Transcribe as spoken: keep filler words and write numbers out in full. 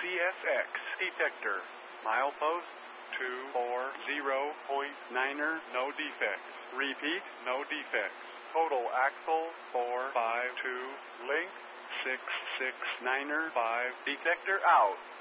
S X detector. Milepost two four zero point niner, no defects. Repeat, no defects. Total axle four five two, length six six niner five, detector out.